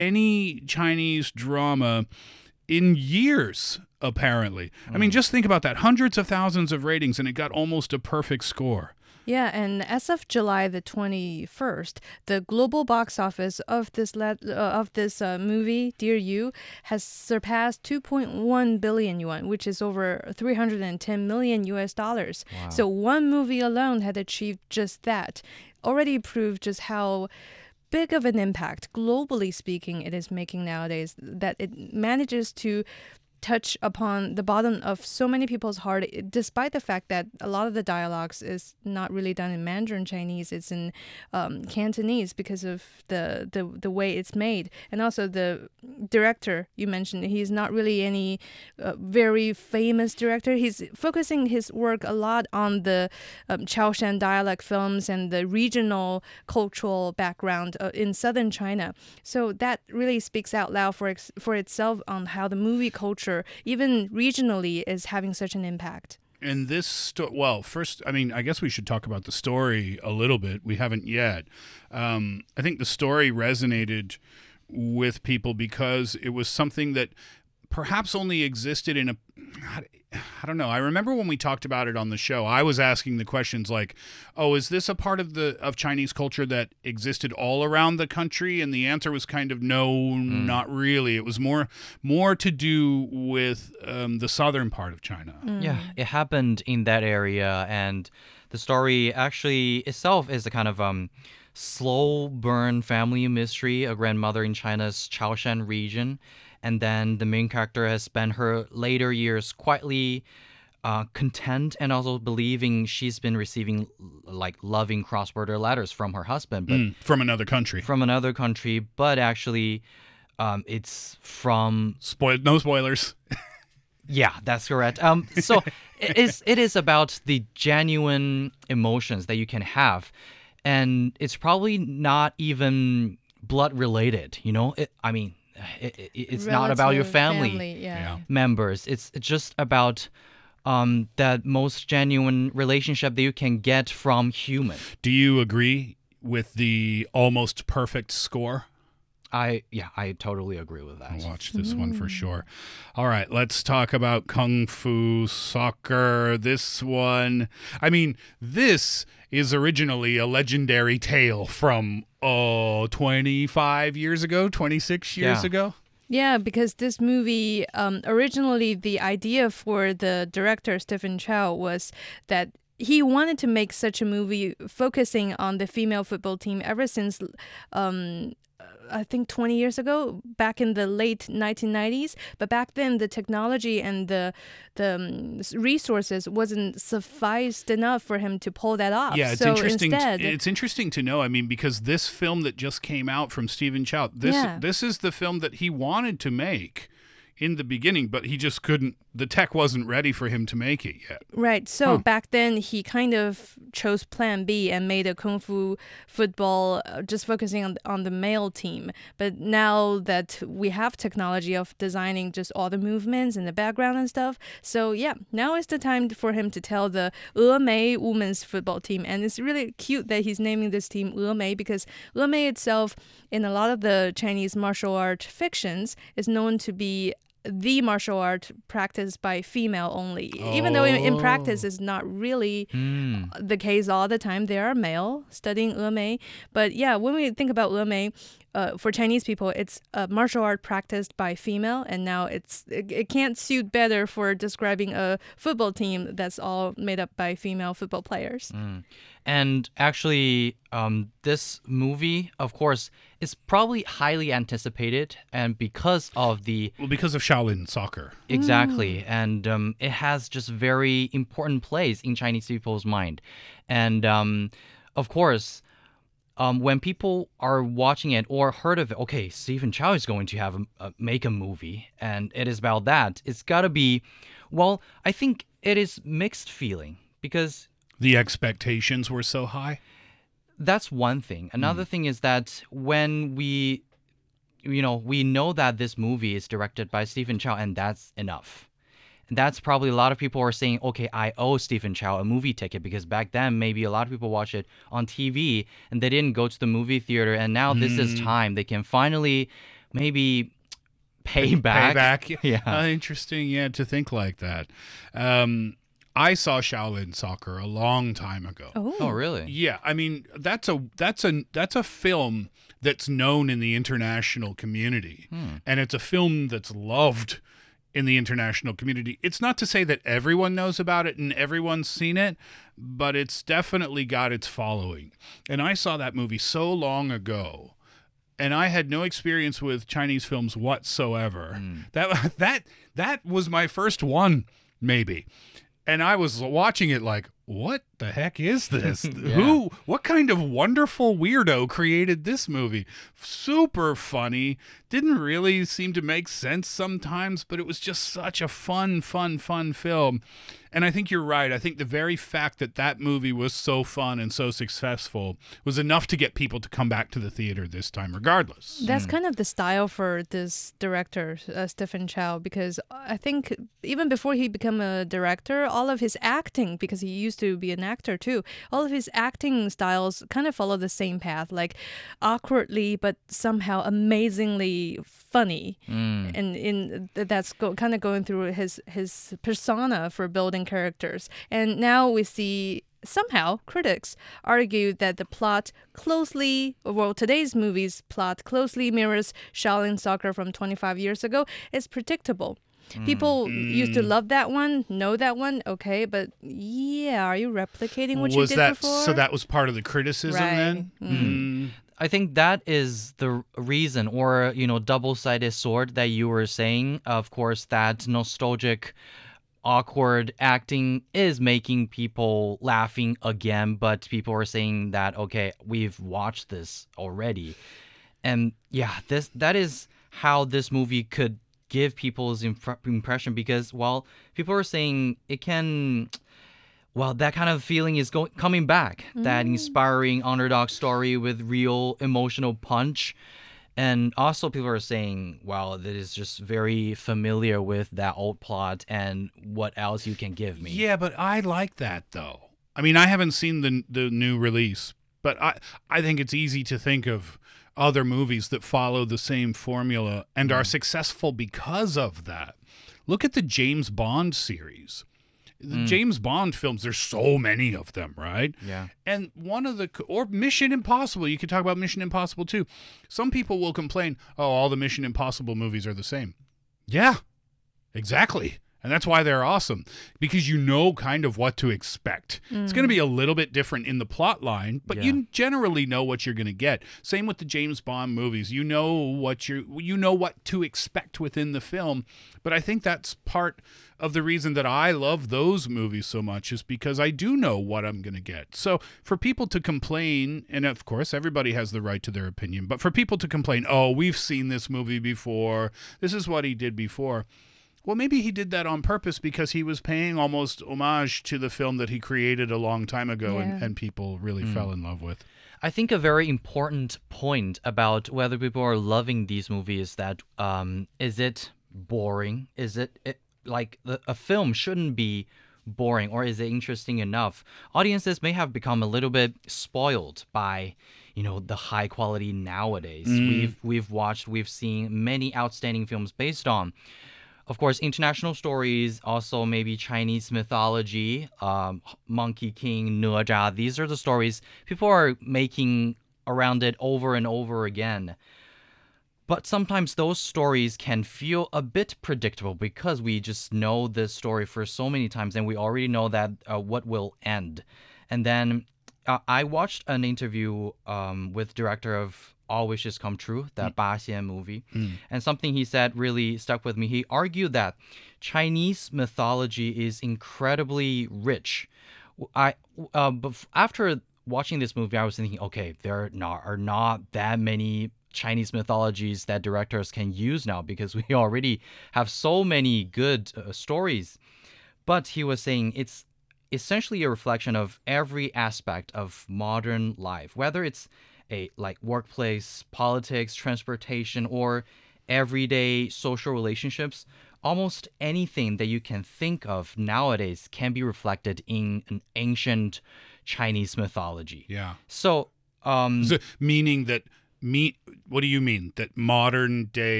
any Chinese drama in years, apparently. I mean, just think about that. Hundreds of thousands of ratings, and it got almost a perfect score. Yeah, and as of July the 21st, the global box office of this movie, Dear You, has surpassed 2.1 billion yuan, which is over 310 million US dollars. Wow. So one movie alone had achieved just that. Already proved just how big of an impact, globally speaking, it is making nowadays, that it manages to touch upon the bottom of so many people's heart, despite the fact that a lot of the dialogues is not really done in Mandarin Chinese, it's in Cantonese because of the way it's made. And also the director you mentioned, he's not really any very famous director. He's focusing his work a lot on the Chaoshan dialect films and the regional cultural background in southern China. So that really speaks out loud for itself on how the movie culture, even regionally, is having such an impact. And this, well, first, I mean, I guess we should talk about the story a little bit. We haven't yet. I think the story resonated with people because it was something that perhaps only existed in I don't know. I remember when we talked about it on the show, I was asking the questions like, oh, is this a part of Chinese culture that existed all around the country? And the answer was kind of no, not really. It was more to do with the southern part of China. Yeah, it happened in that area, and the story actually itself is a kind of slow burn family mystery, a grandmother in China's Chaoshan region. And then the main character has spent her later years quietly content and also believing she's been receiving like loving cross-border letters from her husband. But From another country. From another country, but actually it's from... No spoilers. Yeah, that's correct. So it is about the genuine emotions that you can have. And it's probably not even blood-related, you know? It's not about your family members. It's just about that most genuine relationship that you can get from human. Do you agree with the almost perfect score? I totally agree with that. I'll watch this one for sure. All right, let's talk about Kung Fu Soccer. This one, I mean, this is originally a legendary tale from 25 years ago, 26 years ago. Yeah, because this movie, originally the idea for the director, Stephen Chow, was that he wanted to make such a movie focusing on the female football team ever since I think 20 years ago, back in the late 1990s. But back then, the technology and the resources wasn't sufficed enough for him to pull that off. Yeah, it's interesting. It's interesting to know. I mean, because this film that just came out from Stephen Chow, this is the film that he wanted to make in the beginning, but he just couldn't. The tech wasn't ready for him to make it yet. Right. So back then, he kind of chose Plan B and made a Kung Fu football just focusing on the male team. But now that we have technology of designing just all the movements and the background and stuff, so yeah, now is the time for him to tell the Emei women's football team. And it's really cute that he's naming this team Emei because Emei itself, in a lot of the Chinese martial art fictions, is known to be the martial art practiced by female only. Even though in practice it's not really the case all the time. There are male studying Emei. But yeah, when we think about Emei, for Chinese people, it's a martial art practiced by female, and now it can't suit better for describing a football team that's all made up by female football players. And actually, this movie, of course, is probably highly anticipated, and because of Shaolin soccer. Exactly, and it has just very important place in Chinese people's mind, and of course. When people are watching it or heard of it, okay, Stephen Chow is going to make a movie, and it is about that. It's got to be, well, I think it is mixed feeling because the expectations were so high. That's one thing. Another thing is that when we know that this movie is directed by Stephen Chow, and that's enough. That's probably a lot of people are saying, okay, I owe Stephen Chow a movie ticket because back then maybe a lot of people watch it on TV and they didn't go to the movie theater, and now this is time. They can finally maybe pay back. Payback. Yeah. Interesting. Yeah, to think like that. I saw Shaolin Soccer a long time ago. Oh, really? Yeah, I mean that's a film that's known in the international community, and it's a film that's loved in the international community. It's not to say that everyone knows about it and everyone's seen it, but it's definitely got its following. And I saw that movie so long ago, and I had no experience with Chinese films whatsoever. That was my first one, maybe. And I was watching it like, what the heck is this? What kind of wonderful weirdo created this movie? Super funny. Didn't really seem to make sense sometimes, but it was just such a fun film. And I think you're right. I think the very fact that that movie was so fun and so successful was enough to get people to come back to the theater this time, regardless. That's kind of the style for this director, Stephen Chow, because I think even before he became a director, all of his acting, because he used to be an actor too, all of his acting styles kind of follow the same path, like awkwardly but somehow amazingly funny. And that's kind of going through his persona for building characters. And now we see somehow critics argue that the plot today's movie's plot closely mirrors Shaolin Soccer from 25 years ago. It's predictable. People used to love that one, know that one, okay, but yeah, are you replicating what you did before? So that was part of the criticism then? I think that is the reason, or, double-sided sword that you were saying. Of course, that nostalgic, awkward acting is making people laughing again, but people are saying that, okay, we've watched this already. And yeah, that is how this movie could give people's impression, because while people are saying it can... Well, that kind of feeling is coming back. That inspiring underdog story with real emotional punch. And also people are saying, wow, that is just very familiar with that old plot, and what else you can give me. Yeah, but I like that, though. I mean, I haven't seen the new release, but I think it's easy to think of other movies that follow the same formula and are successful because of that. Look at the James Bond series. The James Bond films, there's so many of them, right? Yeah. And or Mission Impossible, you could talk about Mission Impossible too. Some people will complain, oh, all the Mission Impossible movies are the same. Yeah, exactly. And that's why they're awesome, because you know kind of what to expect. It's going to be a little bit different in the plot line, but you generally know what you're going to get. Same with the James Bond movies. You know what to expect within the film. But I think that's part of the reason that I love those movies so much, is because I do know what I'm going to get. So for people to complain, and of course everybody has the right to their opinion, but for people to complain, oh, we've seen this movie before, this is what he did before. Well, maybe he did that on purpose because he was paying almost homage to the film that he created a long time ago and people really fell in love with. I think a very important point about whether people are loving these movies is that is it boring? Is it like a film shouldn't be boring, or is it interesting enough? Audiences may have become a little bit spoiled by the high quality nowadays. We've seen many outstanding films based on, of course, international stories, also maybe Chinese mythology, Monkey King,哪吒. These are the stories people are making around it over and over again. But sometimes those stories can feel a bit predictable because we just know this story for so many times and we already know that what will end. And then I watched an interview with director of All Wishes Come True, that Ba Xian movie. And something he said really stuck with me. He argued that Chinese mythology is incredibly rich. But after watching this movie, I was thinking, okay, there are not that many Chinese mythologies that directors can use now because we already have so many good stories. But he was saying it's essentially a reflection of every aspect of modern life, whether it's like workplace, politics, transportation, or everyday social relationships. Almost anything that you can think of nowadays can be reflected in an ancient Chinese mythology. Yeah. So, meaning that What do you mean that modern day